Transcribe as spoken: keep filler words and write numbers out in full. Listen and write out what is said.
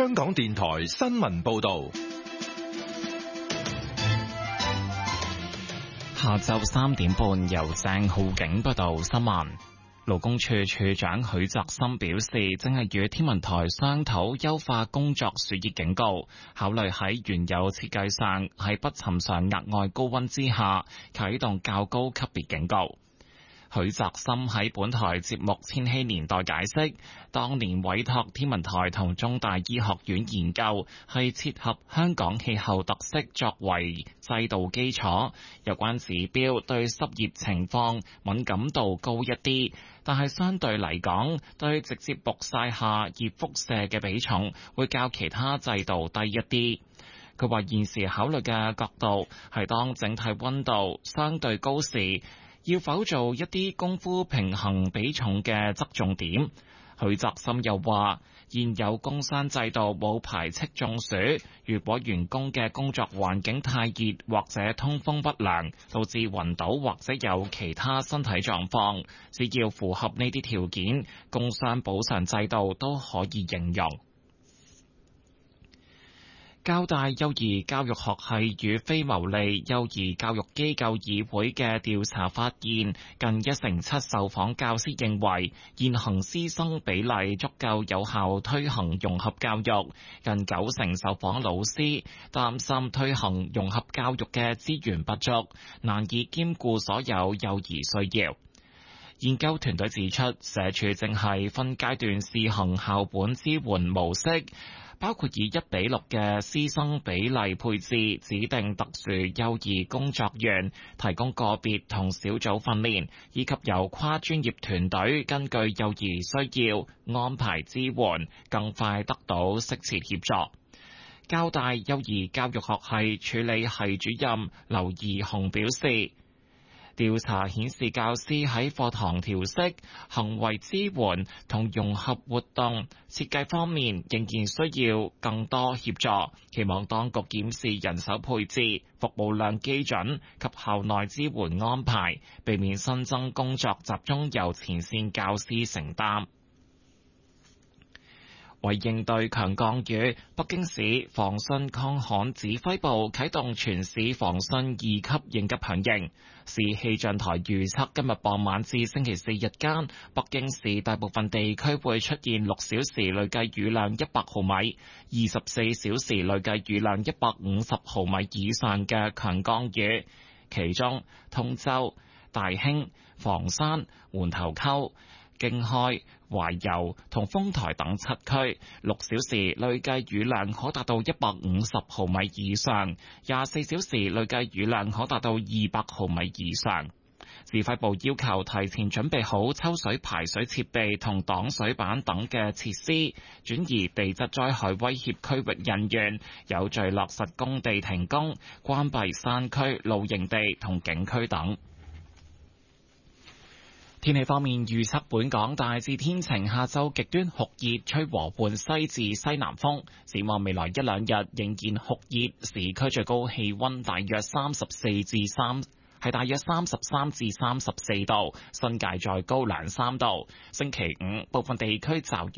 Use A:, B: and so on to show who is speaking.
A: 香港電台新聞報道。
B: 下晝三點半，由鄭浩景報道新聞。勞工處處長許澤森表示，正係與天文台商討優化工作暑熱警告，考慮喺原有設計上喺不尋常額外高溫之下啟動較高級別警告。許澤森喺本台節目《千禧年代》解釋，當年委託天文台同中大醫學院研究，係切合香港氣候特色作為制度基礎，有關指標對濕熱情況敏感度高一啲，但係相對嚟講，對直接曝曬下熱輻射嘅比重會較其他制度低一啲。佢話現時考慮嘅角度係當整體溫度相對高時，要否做一啲功夫平衡比重嘅側重點。許澤森又話，現有工傷制度冇排斥中暑，如果員工嘅工作環境太熱或者通風不良，導致暈倒或者有其他身體狀況，只要符合呢啲條件，工傷補償制度都可以應用。交大幼兒教育學系與非牟利幼兒教育機構議會嘅調查發現，近一成七受訪教師認為現行師生比例足夠有效推行融合教育，近九成受訪老師擔心推行融合教育嘅資源不足，難以兼顧所有幼兒需要。研究團隊指出，社署正係分階段試行校本支援模式，包括以一比六嘅師生比例配置指定特殊幼兒工作員，提供個別同小組訓練，以及由跨專業團隊根據幼兒需要安排支援，更快得到適切協助。交大幼兒教育學系處理系主任劉怡雄表示，調查顯示，教師喺課堂調適、行為支援同融合活動設計方面仍然需要更多協助，期望當局檢視人手配置、服務量基準及校內支援安排，避免新增工作集中由前線教師承擔。為應對強降雨，北京市防汛抗旱指揮部啟動全市防汛二級應急響應。市氣象台預測今日傍晚至星期四日間，北京市大部分地區會出現六小時累計雨量一百毫米、二十四小時累計雨量一百五十毫米以上嘅強降雨，其中通州、大興、房山、門頭溝、經開、懷柔同豐台等七區，六小時累計雨量可達到一百五十毫米以上，廿四小時累計雨量可達到二百毫米以上。指揮部要求提前準備好抽水排水設備同擋水板等嘅設施，轉移地質災害威脅區域人員，有序落實工地停工、關閉山區露營地同景區等。天氣方面預測，本港大致天晴，下晝極端酷熱，吹和緩西至西南風。展望未來一兩日仍然酷熱，市區最高氣溫大約三十四至三，係大約三十三至三十四度，新界再高兩三度。星期五部分地區驟雨。